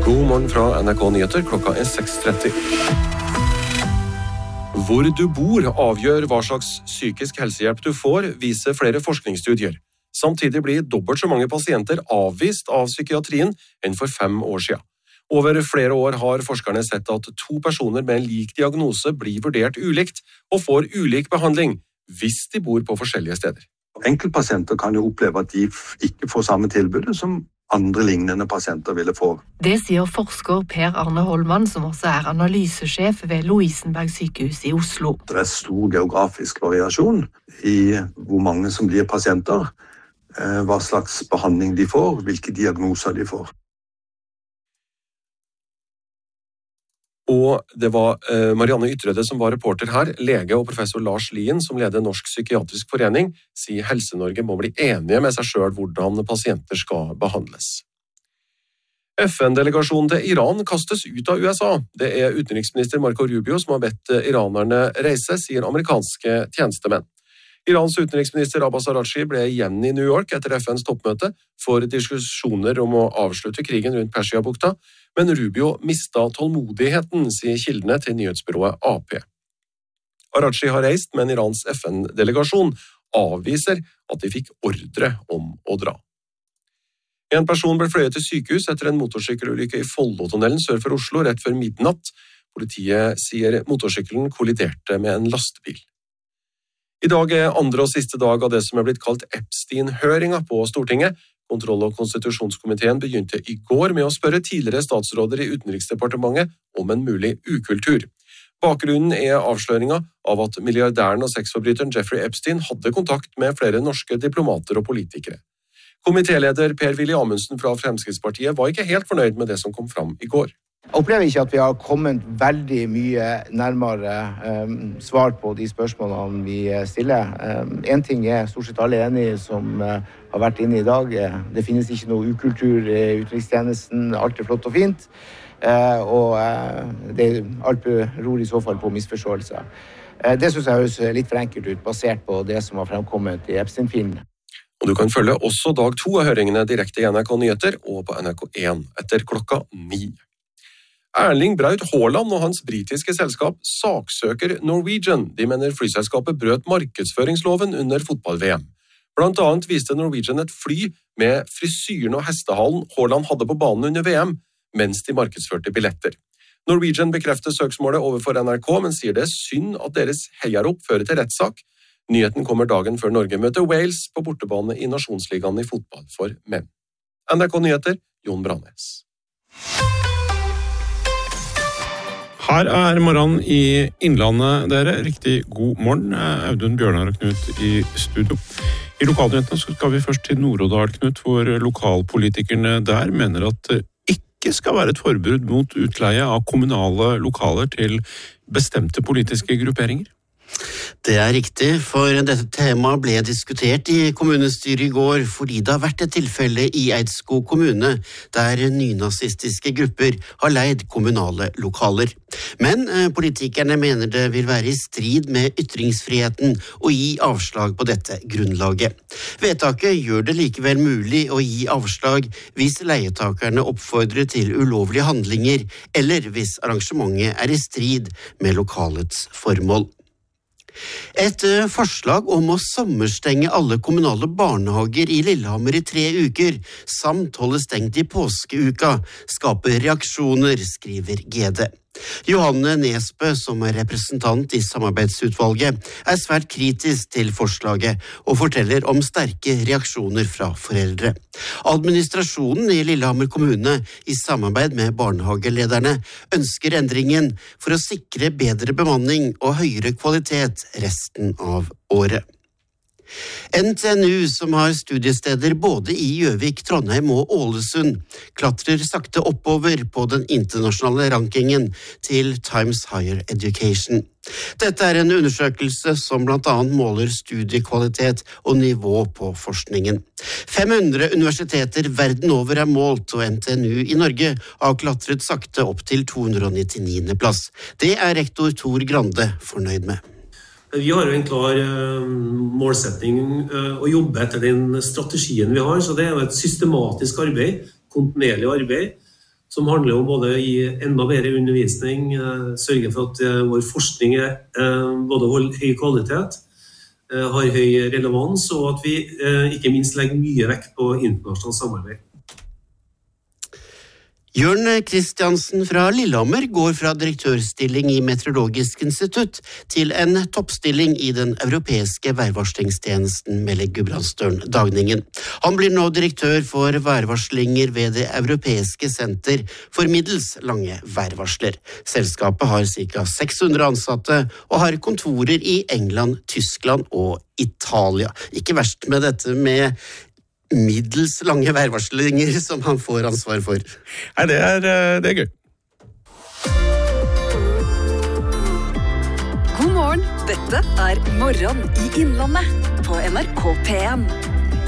God morgen fra NRK Nyheter, klokka 6:30. Hvor du bor avgjør hva slags psykisk helsehjelp du får, viser flere forskningsstudier. Samtidig blir dobbelt så mange pasienter avvist av psykiatrien enn for 5 år siden. Over flere år har forskerne sett at 2 personer med en lik diagnose blir vurdert ulikt og får ulik behandling hvis de bor på forskjellige steder. Enkeltpasienter kan jo oppleve at de ikke får samme tilbudet som andre lignende pasienter ville få. Det sier forsker Per Arne Holman, som også er analysesjef ved Lovisenberg sykehus i Oslo. Det er stor geografisk variasjon i hvor mange som blir pasienter, hva slags behandling de får, hvilke diagnoser de får. Og det var Marianne Ytrede som var reporter her. Lege og professor Lars Lien, som leder Norsk Psykiatrisk Forening, sier Helse-Norge må bli enige med seg selv hvordan pasienter skal behandles. FN-delegasjonen til Iran kastes ut av USA. Det er utenriksminister Marco Rubio som har bedt iranerne reise, sier amerikanske tjenestemenn. Irans utenriksminister Abbas Araghchi ble igjen i New York etter FNs toppmøte for diskusjoner om å avslutte krigen rundt Persiabukta, men Rubio mistet tålmodigheten, sier kildene til nyhetsbyrået AP. Araghchi har reist, men Irans FN-delegasjon avviser at de fikk ordre om å dra. En person ble fløyet til sykehus etter en motorsykkelulykke i Follotunnelen sør for Oslo rett før midnatt. Politiet sier motorsykkelen kolliderte med en lastebil. I dag er andre og siste dag av det som er blitt kalt Epstein-høringa på Stortinget. Kontroll- og konstitusjonskomiteen begynte i går med å spørre tidligere statsråder i Utenriksdepartementet om en mulig ukultur. Bakgrunnen er avsløringa av at milliardæren og sexforbryteren Jeffrey Epstein hadde kontakt med flere norske diplomater og politikere. Komitéleder Per-Willy Amundsen fra Fremskrittspartiet var ikke helt fornøyd med det som kom fram i går. Jeg opplever ikke at vi har kommet veldig mye nærmere svar på de spørsmålene vi stiller. En ting er stort sett alle enige som har vært inne i dag. Det finnes ikke noe ukultur i utenrikstjenesten, alt er flott og fint. Og alt beror i så fall på misforståelser. Det synes jeg høres litt for enkelt ut, basert på det som har fremkommet i Epstein-filmen. Og du kan følge også dag 2 av høringene direkte i NRK Nyheter og på NRK1 etter klokka 9. Erling Braut Haaland og hans britiske selskap saksøker Norwegian. De mener flyselskapet brøt markedsføringsloven under fotball-VM. Blant annet viste Norwegian et fly med frisyren og hestehalen Haaland hadde på banen under VM, mens de markedsførte billetter. Norwegian bekrefter søksmålet overfor NRK, men sier det er synd at deres heiarop fører til rettssak. Nyheten kommer dagen før Norge møter Wales på bortebane i Nasjonsligaen i fotball for menn. NRK Nyheter, Jon Brannes. Her er morgen i Innlandet, dere. Riktig god morgen. Audun, Bjørnar og Knut i studio. I lokalnyhetene skal vi først til Nord-Odal, Knut, hvor lokalpolitikerne der mener at det ikke skal være et forbud mot utleie av kommunale lokaler til bestemte politiske grupperinger. Det er riktig, for dette temaet ble diskutert i kommunestyret i går fordi det har vært et tilfelle i Eidskog kommune der nynazistiske grupper har leid kommunale lokaler. Men politikerne mener det vil være i strid med ytringsfriheten å gi avslag på dette grunnlaget. Vedtaket gjør det likevel mulig å gi avslag hvis leietakerne oppfordrer til ulovlige handlinger eller hvis arrangementet er i strid med lokalets formål. Et forslag om å sommerstenge alle kommunale barnehager i Lillehammer i 3 uker, samt holde stengt i påskeuka, skaper reaksjoner, skriver GD. Johanne Nesbø, som er representant i samarbeidsutvalget, er svært kritisk til forslaget og forteller om sterke reaksjoner fra foreldre. Administrasjonen i Lillehammer kommune, i samarbeid med barnehagelederne, ønsker endringen for å sikre bedre bemanning og høyere kvalitet resten av året. NTNU, som har studiesteder både i Gjøvik, Trondheim og Ålesund, klatrer sakte oppover på den internasjonale rankingen til Times Higher Education. Dette er en undersøkelse som blant annet måler studiekvalitet og nivå på forskningen. 500 universiteter verden over er målt, og NTNU i Norge har klatret sakte opp til 299. plass. Det er rektor Tor Grande fornøyd med. Vi har jo en klar målsetning å jobbe etter den strategien vi har, så det er jo et systematisk arbeid, kontinuerlig arbeid, som handler om både å gi enda bedre undervisning, sørge for at vår forskning både holder høy kvalitet, har høy relevans, og at vi ikke minst legger mye vekt på internasjonalt samarbeid. Jørn Kristiansen fra Lillehammer går fra direktørstilling i Meteorologisk institutt til en toppstilling i den europeiske værvarslingstjenesten, melder Gudbrandsdølen-Dagningen. Han blir nå direktør for værvarslinger ved det europeiske senter for middels lange værvarsler. Selskapet har ca. 600 ansatte og har kontorer i England, Tyskland og Italia. Ikke verst med dette med middels lange værvarslinger som han får ansvar for. Nei, det er gøy. God morgen, dette er Morgen i Innlandet på NRK P1.